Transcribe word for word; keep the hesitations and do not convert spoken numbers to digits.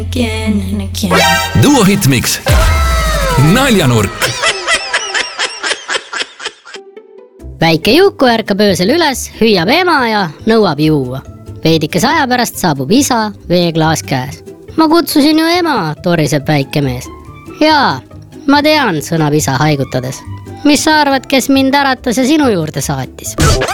Again and again. Duo Hitmix. Naljanurk. Väike Juku ärkab öösel üles, hüüab ema ja nõuab juua. Veidikes aja pärast saabub isa, veeklaas käes. Ma kutsusin ju ema, toriseb väike mees. Jaa, ma tean, sõnab isa haigutades. Mis sa arvad, kes mind äratas ja sinu juurde saatis?